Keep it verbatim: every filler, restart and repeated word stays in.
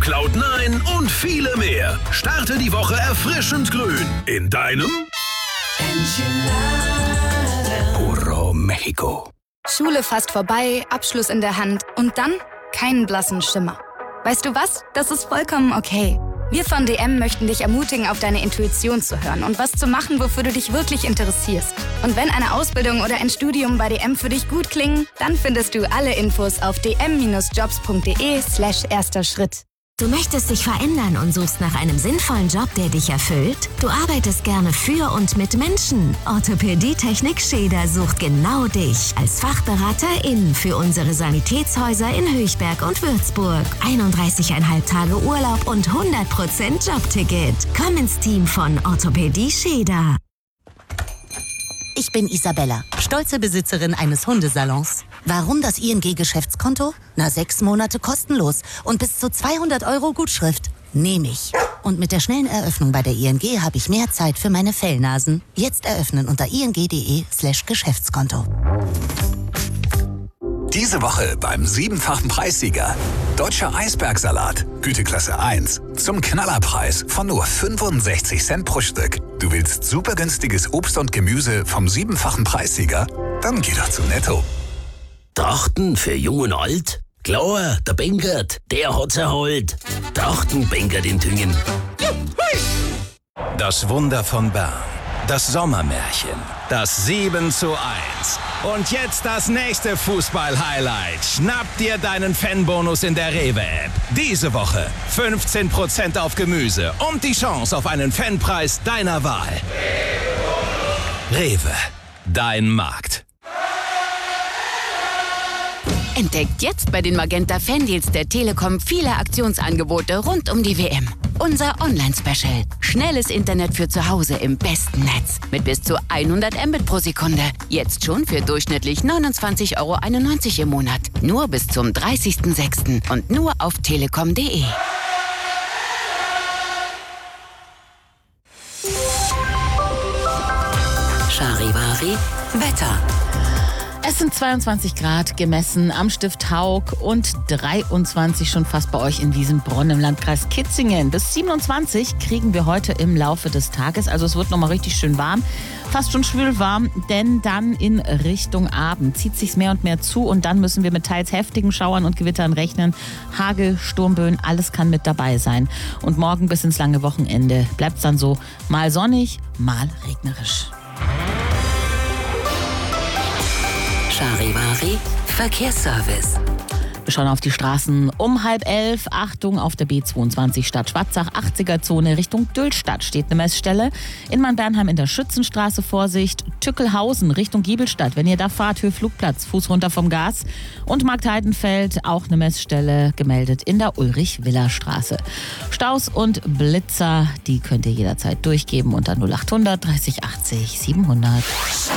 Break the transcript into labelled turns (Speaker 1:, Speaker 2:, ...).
Speaker 1: Cloud neun und viele mehr. Starte die Woche erfrischend grün. In deinem Puro Mexico.
Speaker 2: Schule fast vorbei, Abschluss in der Hand und dann keinen blassen Schimmer. Weißt du was? Das ist vollkommen okay. Wir von D M möchten dich ermutigen, auf deine Intuition zu hören und was zu machen, wofür du dich wirklich interessierst. Und wenn eine Ausbildung oder ein Studium bei D M für dich gut klingen, dann findest du alle Infos auf dm-jobs.de slash erster Schritt.
Speaker 3: Du möchtest dich verändern und suchst nach einem sinnvollen Job, der dich erfüllt? Du arbeitest gerne für und mit Menschen. Orthopädie-Technik Scheder sucht genau dich als Fachberaterin für unsere Sanitätshäuser in Höchberg und Würzburg. einunddreißig Komma fünf Tage Urlaub und hundert Prozent Jobticket. Komm ins Team von Orthopädie Scheder.
Speaker 4: Ich bin Isabella, stolze Besitzerin eines Hundesalons. Warum das I N G-Geschäftskonto? Na, sechs Monate kostenlos und bis zu zweihundert Euro Gutschrift. Nehme ich. Und mit der schnellen Eröffnung bei der I N G habe ich mehr Zeit für meine Fellnasen. Jetzt eröffnen unter ing.de slash Geschäftskonto.
Speaker 1: Diese Woche beim siebenfachen Preissieger. Deutscher Eisbergsalat, Güteklasse eins. Zum Knallerpreis von nur fünfundsechzig Cent pro Stück. Du willst super günstiges Obst und Gemüse vom siebenfachen Preissieger? Dann geh doch zu Netto.
Speaker 5: Trachten für Jung und Alt? Klar, der Benkert, der hat's erholt. Trachten Benkert in Thüngen.
Speaker 6: Das Wunder von Bern. Das Sommermärchen. Das sieben zu eins. Und jetzt das nächste Fußball-Highlight. Schnapp dir deinen Fanbonus in der Rewe-App. Diese Woche fünfzehn Prozent auf Gemüse und die Chance auf einen Fanpreis deiner Wahl. Rewe, dein Markt.
Speaker 7: Entdeckt jetzt bei den Magenta Fandeals der Telekom viele Aktionsangebote rund um die W M. Unser Online-Special. Schnelles Internet für zu Hause im besten Netz. Mit bis zu hundert Mbit pro Sekunde. Jetzt schon für durchschnittlich neunundzwanzig Euro einundneunzig im Monat. Nur bis zum dreißigsten sechsten und nur auf telekom punkt de.
Speaker 8: Charivari Wetter.
Speaker 9: Es sind zweiundzwanzig Grad gemessen am Stift Haug und dreiundzwanzig schon fast bei euch in Wiesenbronn im Landkreis Kitzingen. Bis siebenundzwanzig kriegen wir heute im Laufe des Tages. Also es wird nochmal richtig schön warm, fast schon schwülwarm, denn dann in Richtung Abend zieht sich's mehr und mehr zu und dann müssen wir mit teils heftigen Schauern und Gewittern rechnen. Hagel, Sturmböen, alles kann mit dabei sein. Und morgen bis ins lange Wochenende bleibt's dann so mal sonnig, mal regnerisch.
Speaker 8: Charivari Verkehrsservice.
Speaker 9: Wir schauen auf die Straßen um halb elf. Achtung, auf der B zweiundzwanzig Stadt Schwarzach, achtziger-Zone Richtung Dülstadt steht eine Messstelle. Inman-Bernheim in der Schützenstraße Vorsicht. Tückelhausen Richtung Giebelstadt. Wenn ihr da fahrt, Höhe-Flugplatz, Fuß runter vom Gas. Und Marktheidenfeld, auch eine Messstelle gemeldet in der Ulrich-Willer-Straße. Staus und Blitzer, die könnt ihr jederzeit durchgeben unter null achthundert dreißig achtzig siebenhundert.